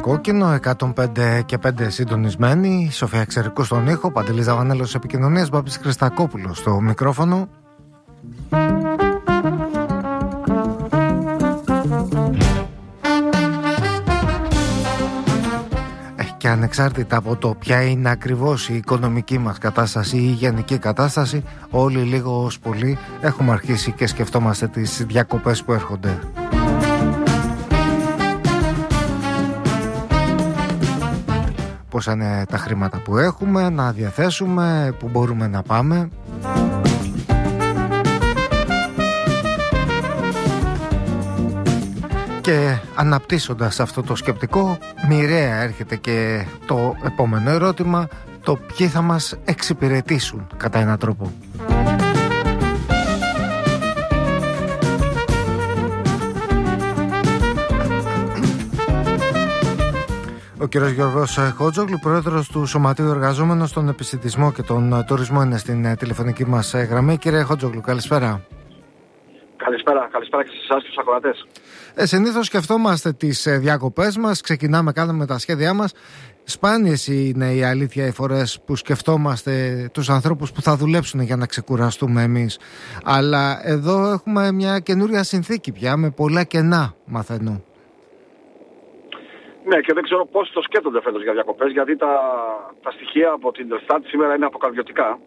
κόκκινο, 105 και 5 συντονισμένοι. Σοφία Ξερικού στον ήχο, Παντελής Δαβανέλος επικοινωνίας, Μπάμπης Χριστακόπουλος στο μικρόφωνο. Και ανεξάρτητα από το ποια είναι ακριβώς η οικονομική μας κατάσταση ή η γενική κατάσταση, όλοι λίγο ως πολύ έχουμε αρχίσει και σκεφτόμαστε τις διακοπές που έρχονται. Πόσα είναι τα χρήματα που έχουμε να διαθέσουμε, που μπορούμε να πάμε. Και αναπτύσσοντας αυτό το σκεπτικό, μοιραία έρχεται και το επόμενο ερώτημα, το ποιοι θα μας εξυπηρετήσουν κατά έναν τρόπο. Ο κύριος Γιώργος Χότζογλου, πρόεδρος του Σωματείου Εργαζόμενων στον Επισιτισμό και τον Τουρισμό, είναι στην τηλεφωνική μας γραμμή. Κύριε Χότζογλου, καλησπέρα. Καλησπέρα και σε εσάς και στους ακροατές. Συνήθως σκεφτόμαστε τις διακοπές μας, κάνουμε τα σχέδιά μας. Σπάνιες είναι η αλήθεια οι φορές που σκεφτόμαστε τους ανθρώπους που θα δουλέψουν για να ξεκουραστούμε εμείς. Αλλά εδώ έχουμε μια καινούρια συνθήκη πια, με πολλά κενά, μαθαίνω. Ναι, και δεν ξέρω πώς το σκέφτονται φέτος για διακοπές, γιατί τα στοιχεία από την Ελστάτ σήμερα είναι αποκαρδιωτικά.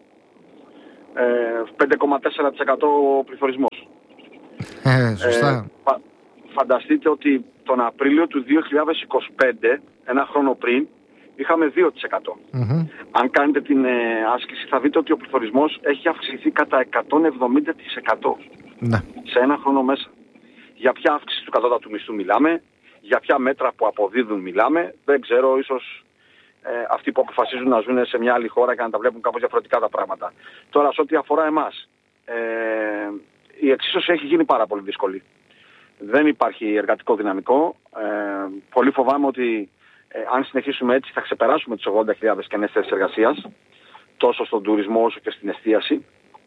5,4% πληθωρισμός. Σωστά. Φανταστείτε ότι τον Απρίλιο του 2025, ένα χρόνο πριν, είχαμε 2%. Αν κάνετε την άσκηση θα δείτε ότι ο πληθωρισμός έχει αυξηθεί κατά 170% σε ένα χρόνο μέσα. Για ποια αύξηση του κατώτατου μισθού μιλάμε, για ποια μέτρα που αποδίδουν μιλάμε, δεν ξέρω, ίσως αυτοί που αποφασίζουν να ζουν σε μια άλλη χώρα και να τα βλέπουν κάπως διαφορετικά τα πράγματα. Τώρα, σε ό,τι αφορά εμάς, η εξίσωση έχει γίνει πάρα πολύ δύσκολη. Δεν υπάρχει εργατικό δυναμικό. Πολύ φοβάμαι ότι αν συνεχίσουμε έτσι θα ξεπεράσουμε τις 80.000 κενές θέσεις εργασίας, τόσο στον τουρισμό όσο και στην εστίαση.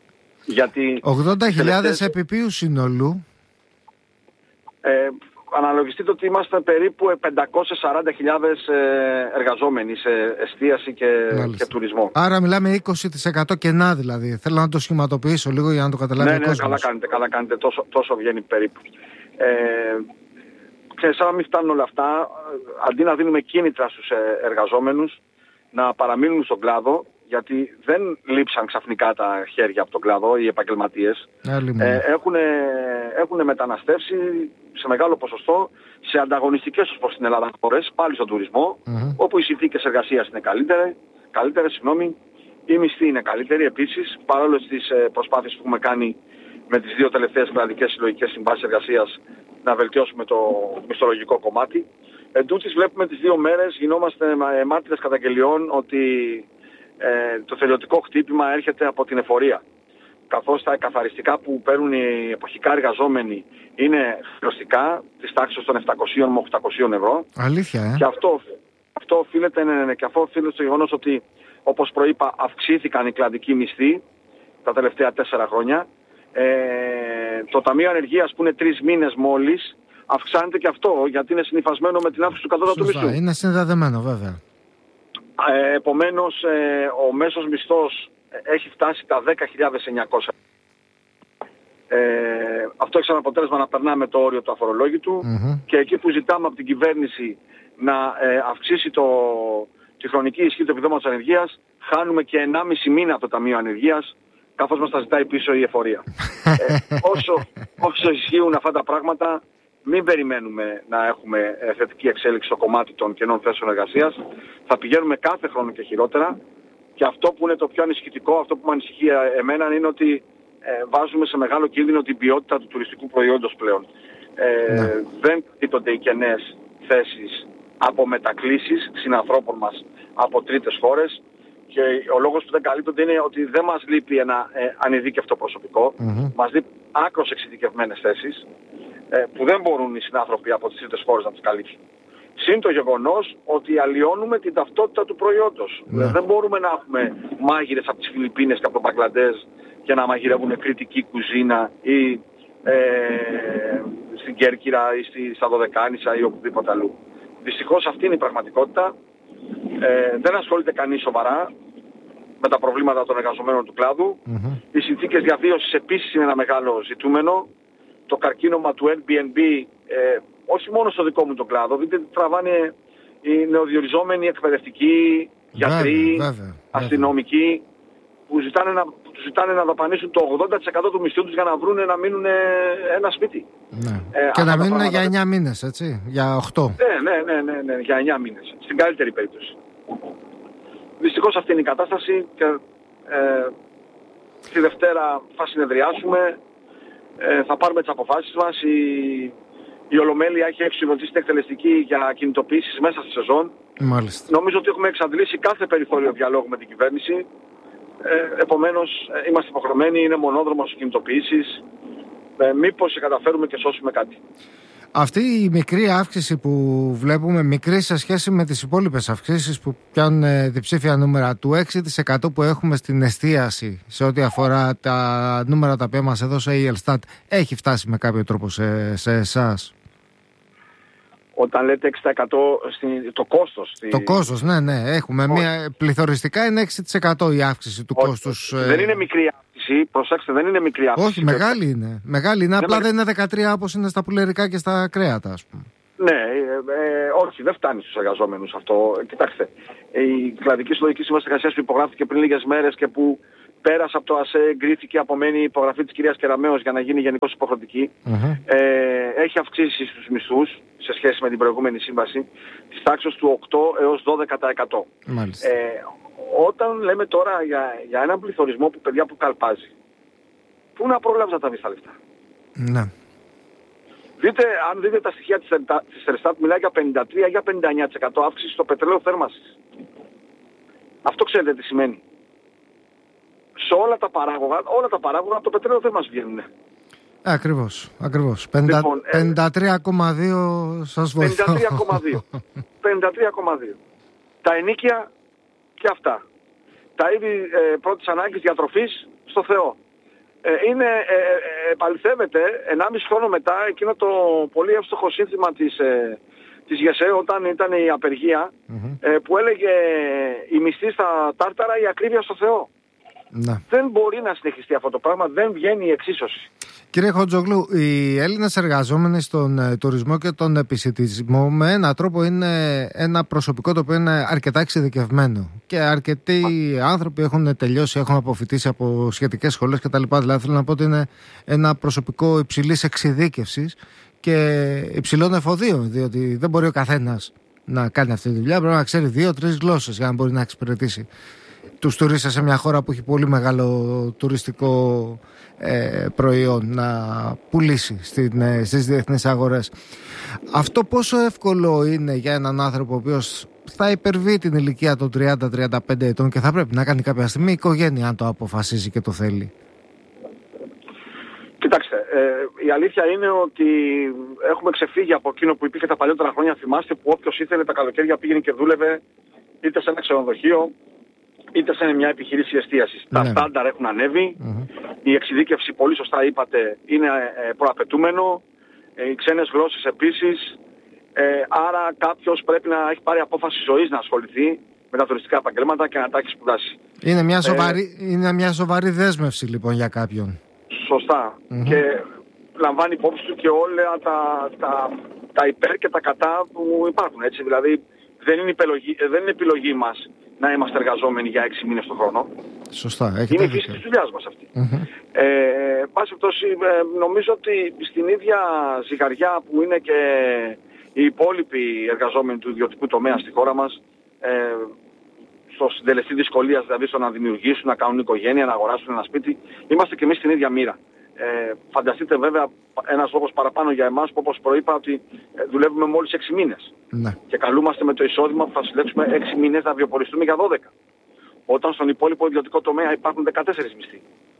80.000 επί ποιου συνολού? Αναλογιστείτε ότι είμαστε περίπου 540.000 εργαζόμενοι σε εστίαση και τουρισμό. Άρα μιλάμε 20% κενά δηλαδή. Θέλω να το σχηματοποιήσω λίγο για να το καταλάβει ο κόσμος. Καλά κάνετε. Τόσο βγαίνει περίπου. Ξέρεις, αν μην φτάνουν όλα αυτά, αντί να δίνουμε κίνητρα στους εργαζόμενους να παραμείνουν στον κλάδο, γιατί δεν λείψαν ξαφνικά τα χέρια από τον κλάδο οι επαγγελματίες, έχουν μεταναστεύσει σε μεγάλο ποσοστό σε ανταγωνιστικές ως προς την Ελλάδα χώρες, πάλι στον τουρισμό, όπου οι συνθήκες εργασίας είναι καλύτερες, η μισθή είναι καλύτερη επίσης, παρόλο στις προσπάθειες που έχουμε κάνει με τις δύο τελευταίες κλαδικές συλλογικές συμβάσεις εργασίας να βελτιώσουμε το μισθολογικό κομμάτι. Εν τούτοις βλέπουμε τις 2 μέρες, γινόμαστε μάρτυρες καταγγελιών ότι το θελειωτικό χτύπημα έρχεται από την εφορία. Καθώς τα καθαριστικά που παίρνουν οι εποχικά εργαζόμενοι είναι χρεωστικά της τάξης των 700 με 800 ευρώ. Αλήθεια, Και αυτό οφείλεται στο γεγονός ότι, όπως προείπα, αυξήθηκαν οι κλαδικοί μισθοί τα τελευταία 4 χρόνια. Το Ταμείο Ανεργίας που είναι 3 μήνες μόλις, αυξάνεται και αυτό, γιατί είναι συνυφασμένο με την αύξηση του κατώτατου μισθού. Είναι συνδεδεμένο βέβαια. Επομένως, ο μέσος μισθός έχει φτάσει τα 10.900. Αυτό έχει σαν αποτέλεσμα να περνάμε το όριο του αφορολόγητου και εκεί που ζητάμε από την κυβέρνηση να αυξήσει τη χρονική ισχύ του επιδόματος ανεργίας, χάνουμε και 1,5 μήνα από το Ταμείο Ανεργίας, καθώς μας τα ζητάει πίσω η εφορία. Όσο ισχύουν αυτά τα πράγματα, μην περιμένουμε να έχουμε θετική εξέλιξη στο κομμάτι των κενών θέσεων εργασίας. Θα πηγαίνουμε κάθε χρόνο και χειρότερα. Και αυτό που είναι το πιο ανησυχητικό, αυτό που με ανησυχεί εμένα, είναι ότι βάζουμε σε μεγάλο κίνδυνο την ποιότητα του τουριστικού προϊόντος πλέον. Δεν κοιτώνται οι κενές θέσεις από μετακλήσεις συνανθρώπων μας από τρίτες χώρες. Και ο λόγος που δεν καλύπτονται είναι ότι δεν μας λείπει ένα ανειδίκευτο προσωπικό. Μας λείπει άκρως εξειδικευμένες θέσεις που δεν μπορούν οι συνάνθρωποι από τις τρίτες χώρες να τις καλύψουν. Συν το γεγονός ότι αλλοιώνουμε την ταυτότητα του προϊόντος. Δεν μπορούμε να έχουμε μάγειρες από τις Φιλιππίνες και από το Μπαγκλαντέζ για να μαγειρεύουν κριτική κουζίνα ή στην Κέρκυρα ή στα Δωδεκάνησα ή οπουδήποτε αλλού. Δυστυχώς αυτή είναι η πραγματικότητα. Δεν ασχολείται κανείς σοβαρά με τα προβλήματα των εργαζομένων του κλάδου. Οι συνθήκες διαβίωσης επίσης είναι ένα μεγάλο ζητούμενο. Το καρκίνωμα του Airbnb, όχι μόνο στο δικό μου τον κλάδο, δείτε τι τραβάνε οι νεοδιοριζόμενοι εκπαιδευτικοί, γιατροί, αστυνομικοί, που ζητάνε να δαπανίσουν το 80% του μισθού τους για να βρουν να μείνουν ένα σπίτι. Ναι. Και να μείνουν για 9 μήνες, έτσι, για 8. Ναι, για 9 μήνες, στην καλύτερη περίπτωση. Δυστυχώς αυτή είναι η κατάσταση και τη Δευτέρα θα συνεδριάσουμε, θα πάρουμε τις αποφάσεις μας. Η Ολομέλεια έχει εξυπηρετήσει την εκτελεστική για κινητοποιήσεις μέσα στη σεζόν. Μάλιστα. Νομίζω ότι έχουμε εξαντλήσει κάθε περιθώριο διαλόγου με την κυβέρνηση. Επομένως είμαστε υποχρεωμένοι, είναι μονόδρομος κινητοποιήσεις. Μήπως καταφέρουμε και σώσουμε κάτι. Αυτή η μικρή αύξηση που βλέπουμε, μικρή σε σχέση με τις υπόλοιπες αυξήσεις που πιάνουν διψήφια νούμερα, του 6% που έχουμε στην εστίαση σε ό,τι αφορά τα νούμερα τα οποία μας έδωσε η Ελστάτ, έχει φτάσει με κάποιο τρόπο σε εσάς? Όταν λέτε 6% το κόστος. Το κόστος, ναι. Έχουμε πληθωριστικά είναι 6% η αύξηση του κόστους. Δεν είναι μικρή αύξηση, προσέξτε, δεν είναι μικρή αύξηση. Όχι, μεγάλη είναι. Μεγάλη είναι, απλά δεν είναι 13 όπως είναι στα πουλερικά και στα κρέατα, ας πούμε. Ναι, όχι, δεν φτάνει στους εργαζόμενους αυτό. Κοιτάξτε, η κλαδική συλλογική σύμβαση εργασίας που υπογράφηκε πριν λίγες μέρες και που πέρασε από το ΑΣΕ, εγκρίθηκε, απομένει η υπογραφή της κυρίας Κεραμέως για να γίνει γενικώς υποχρεωτική. Έχει αυξήσει στους μισθούς σε σχέση με την προηγούμενη σύμβαση της τάξης του 8 έως 12%. Μάλιστα. Όταν λέμε τώρα για έναν πληθωρισμό που παιδιά που καλπάζει, πού να προλάβει να τα βρει τα λεφτά? Ναι. Αν δείτε τα στοιχεία της Ελστάτ, μιλάει για 53 για 59% αύξηση στο πετρέλαιο θέρμανσης. Αυτό ξέρετε τι σημαίνει? Σε όλα τα παράγωγα από το πετρέλαιο θέρμανσης βγαίνουν. Ακριβώς. 53,2 σας βοηθώ. 53,2. Τα ενοίκια και αυτά. Τα είδη πρώτης ανάγκης διατροφής στο Θεό. Επαληθεύεται 1,5 χρόνο μετά εκείνο το πολύ εύστοχο σύνθημα της ΓΕΣΕ όταν ήταν η απεργία, που έλεγε η μισθή στα τάρταρα, η ακρίβεια στο Θεό. Ναι. Δεν μπορεί να συνεχιστεί αυτό το πράγμα, δεν βγαίνει η εξίσωση. Κύριε Χοντζογλού, οι Έλληνες εργαζόμενοι στον τουρισμό και τον επισιτισμό με έναν τρόπο είναι ένα προσωπικό το οποίο είναι αρκετά εξειδικευμένο. Και αρκετοί άνθρωποι έχουν τελειώσει, έχουν αποφοιτήσει από σχετικές σχολές κτλ. Δηλαδή θέλω να πω ότι είναι ένα προσωπικό υψηλής εξειδίκευσης και υψηλών εφοδίων, διότι δεν μπορεί ο καθένας να κάνει αυτή τη δουλειά. Πρέπει να ξέρει 2-3 γλώσσες για να μπορεί να εξυπηρετήσει τους τουρίστες σε μια χώρα που έχει πολύ μεγάλο τουριστικό προϊόν να πουλήσει στις διεθνείς αγορές. Αυτό πόσο εύκολο είναι για έναν άνθρωπο ο οποίος θα υπερβεί την ηλικία των 30-35 ετών και θα πρέπει να κάνει κάποια στιγμή οικογένεια, αν το αποφασίζει και το θέλει? Κοιτάξτε, η αλήθεια είναι ότι έχουμε ξεφύγει από εκείνο που υπήρχε τα παλιότερα χρόνια. Θυμάστε που όποιος ήθελε τα καλοκαίρια πήγαινε και δούλευε είτε σε ένα ξενοδοχείο είτε σε μια επιχείρηση εστίασης. Τα στάνταρ έχουν ανέβει, η εξειδίκευση, πολύ σωστά είπατε, είναι προαπαιτούμενο, οι ξένες γλώσσες επίσης, άρα κάποιος πρέπει να έχει πάρει απόφαση ζωής να ασχοληθεί με τα τουριστικά επαγγέλματα και να τα έχει σπουδάσει. Είναι μια σοβαρή δέσμευση λοιπόν για κάποιον. Σωστά. Και λαμβάνει υπόψη του και όλα τα υπέρ και τα κατά που υπάρχουν. Έτσι. Δηλαδή δεν είναι επιλογή μας να είμαστε εργαζόμενοι για 6 μήνες τον χρόνο. Σωστά. Είναι η φύση της δουλειάς μας αυτή. Πάση περιπτώσει, νομίζω ότι στην ίδια ζυγαριά που είναι και οι υπόλοιποι εργαζόμενοι του ιδιωτικού τομέα στη χώρα μας, στο συντελεστή δυσκολίας, δηλαδή στο να δημιουργήσουν, να κάνουν οικογένεια, να αγοράσουν ένα σπίτι, είμαστε και εμείς στην ίδια μοίρα. Φανταστείτε βέβαια ένας λόγος παραπάνω για εμάς που, όπως προείπα, ότι δουλεύουμε μόλις 6 μήνες. Ναι. Και καλούμαστε με το εισόδημα που θα συλλέξουμε 6 μήνες να βιοποριστούμε για 12. Όταν στον υπόλοιπο ιδιωτικό τομέα υπάρχουν 14 μισθοί.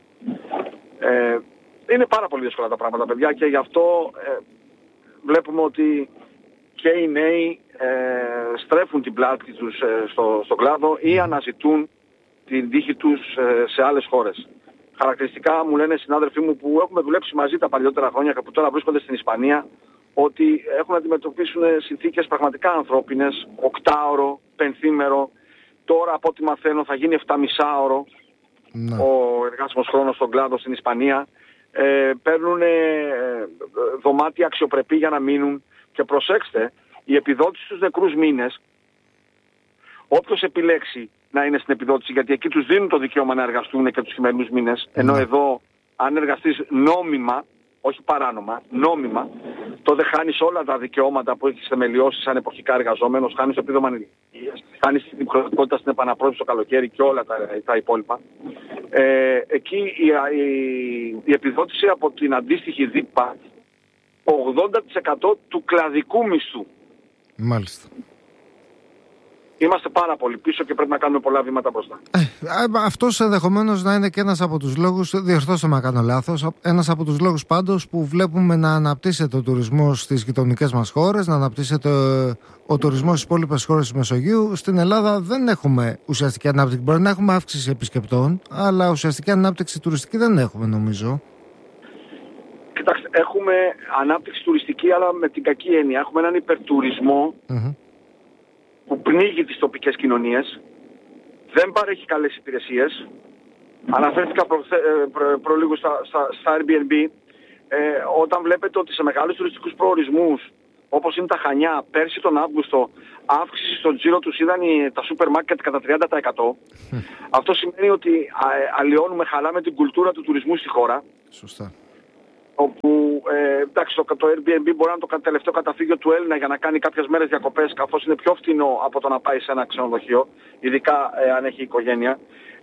Είναι πάρα πολύ δύσκολα τα πράγματα, παιδιά, και γι' αυτό βλέπουμε ότι και οι νέοι στρέφουν την πλάτη τους στον κλάδο ή αναζητούν την τύχη τους σε άλλες χώρες. Χαρακτηριστικά μου λένε συνάδελφοί μου που έχουμε δουλέψει μαζί τα παλιότερα χρόνια και που τώρα βρίσκονται στην Ισπανία, ότι έχουν να αντιμετωπίσουν συνθήκες πραγματικά ανθρώπινες, 8ωρο, 5ήμερο, τώρα από ό,τι μαθαίνω θα γίνει 7,5ωρο ο εργάσιμος χρόνος στον κλάδο στην Ισπανία. Παίρνουν δωμάτια αξιοπρεπή για να μείνουν και προσέξτε, η επιδότηση στους νεκρούς μήνες, όποιος επιλέξει να είναι στην επιδότηση, γιατί εκεί τους δίνουν το δικαίωμα να εργαστούν και τους χειμερινούς μήνες, ενώ εδώ αν εργαστείς νόμιμα, όχι παράνομα, νόμιμα, τότε χάνεις όλα τα δικαιώματα που έχεις θεμελιώσει σαν εποχικά εργαζόμενος, χάνεις το επίδομα ανεργίας, χάνεις την υποχρεωτικότητα στην επαναπρόθεση το καλοκαίρι και όλα τα υπόλοιπα. Εκεί η επιδότηση από την αντίστοιχη ΔΥΠΑ 80% του κλαδικού μισθού. Μάλιστα. Είμαστε πάρα πολύ πίσω και πρέπει να κάνουμε πολλά βήματα μπροστά. Αυτός ενδεχομένως να είναι και ένας από τους λόγους, διορθώστε με αν κάνω λάθος, ένας από τους λόγους πάντως που βλέπουμε να αναπτύσσεται ο τουρισμός στις γειτονικές μας χώρες, να αναπτύσσεται ο τουρισμός στις υπόλοιπες χώρες της Μεσογείου. Στην Ελλάδα δεν έχουμε ουσιαστική ανάπτυξη. Μπορεί να έχουμε αύξηση επισκεπτών, αλλά ουσιαστική ανάπτυξη τουριστική δεν έχουμε, νομίζω. Κοιτάξτε, έχουμε ανάπτυξη τουριστική, αλλά με την κακή έννοια. Έχουμε έναν υπερτουρισμό που πνίγει τις τοπικές κοινωνίες, δεν παρέχει καλές υπηρεσίες. Αναφέρθηκα προλίγου στα Airbnb, όταν βλέπετε ότι σε μεγάλους τουριστικούς προορισμούς, όπως είναι τα Χανιά, πέρσι τον Αύγουστο, αύξηση στον τζίρο τους είδαν τα σούπερ μάρκετ κατά 30%. Αυτό σημαίνει ότι αλλοιώνουμε, χαλάμε την κουλτούρα του τουρισμού στη χώρα. Σωστά. Όπου εντάξει, το Airbnb μπορεί να είναι το τελευταίο καταφύγιο του Έλληνα για να κάνει κάποιες μέρες διακοπές, καθώς είναι πιο φτηνό από το να πάει σε ένα ξενοδοχείο, ειδικά αν έχει οικογένεια.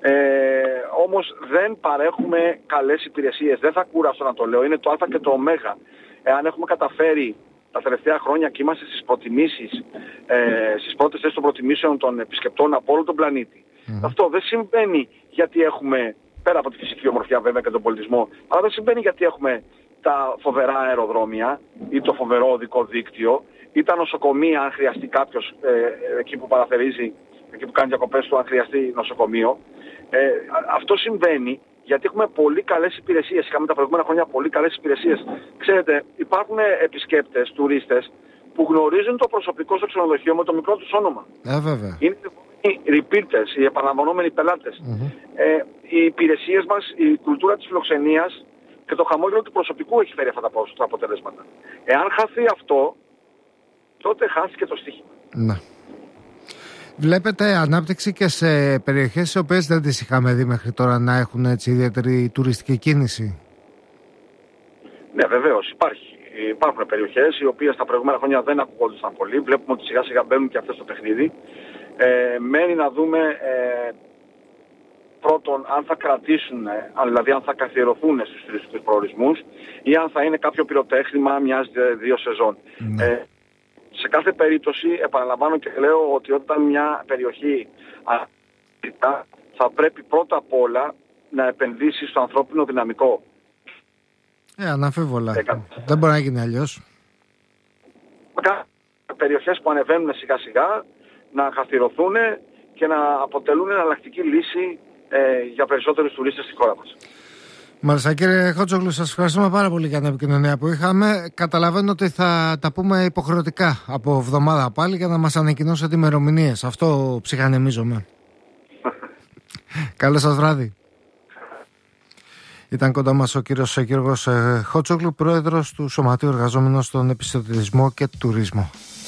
Όμως δεν παρέχουμε καλές υπηρεσίες. Δεν θα κουράσω να το λέω, είναι το α και το ω. Εάν έχουμε καταφέρει τα τελευταία χρόνια και είμαστε στις προτιμήσεις, στις πρώτες θέσεις των προτιμήσεων των επισκεπτών από όλο τον πλανήτη. Αυτό δεν συμβαίνει γιατί έχουμε, πέρα από τη φυσική ομορφιά βέβαια και τον πολιτισμό, αλλά δεν συμβαίνει γιατί έχουμε τα φοβερά αεροδρόμια ή το φοβερό οδικό δίκτυο ή τα νοσοκομεία, αν χρειαστεί κάποιος εκεί που παραθερίζει, εκεί που κάνει διακοπές του, αν χρειαστεί νοσοκομείο. Αυτό συμβαίνει γιατί έχουμε πολύ καλές υπηρεσίες. Είχαμε τα προηγούμενα χρόνια πολύ καλές υπηρεσίες. Ξέρετε, υπάρχουν επισκέπτες, τουρίστες που γνωρίζουν το προσωπικό στο ξενοδοχείο με το μικρό τους όνομα. Βέβαια. Είναι οι repeaters, οι επαναλαμβανόμενοι πελάτες. Οι υπηρεσίες μας, η κουλτούρα της φιλοξενίας και το χαμόγελο του προσωπικού έχει φέρει αυτά τα αποτελέσματα. Εάν χαθεί αυτό, τότε χάθηκε το στοίχημα. Ναι. Βλέπετε ανάπτυξη και σε περιοχές στις οποίες δεν τις είχαμε δει μέχρι τώρα να έχουν έτσι ιδιαίτερη τουριστική κίνηση? Ναι, βεβαίως υπάρχει. Υπάρχουν περιοχές οι οποίες τα προηγούμενα χρόνια δεν ακουγόντουσαν πολύ. Βλέπουμε ότι σιγά σιγά μπαίνουν και αυτές στο παιχνίδι. Μένει να δούμε πρώτον αν θα κρατήσουν, δηλαδή αν θα καθιερωθούν στους τουριστικούς προορισμούς ή αν θα είναι κάποιο πυροτέχνημα μιας-δύο σεζόν. Σε κάθε περίπτωση επαναλαμβάνω και λέω ότι όταν μια περιοχή θα πρέπει πρώτα απ' όλα να επενδύσει στο ανθρώπινο δυναμικό. Αναμφίβολα. Δεν μπορεί να γίνει αλλιώς. Περιοχές που ανεβαίνουν σιγά σιγά να καθιερωθούν και να αποτελούν εναλλακτική λύση για περισσότερους τουρίστες στη χώρα μας. Μάλιστα, κύριε Χότσογλου, σας ευχαριστούμε πάρα πολύ για την επικοινωνία που είχαμε. Καταλαβαίνω ότι θα τα πούμε υποχρεωτικά από εβδομάδα πάλι για να μας ανακοινώσετε ημερομηνίες. Αυτό ψυχανεμίζομαι. Καλό σας βράδυ. Ήταν κοντά μας ο κύριος Γιώργος Χότσογλου, πρόεδρος του Σωματείου Εργαζόμενων στον Επιστοτηρισμό και Τουρισμό.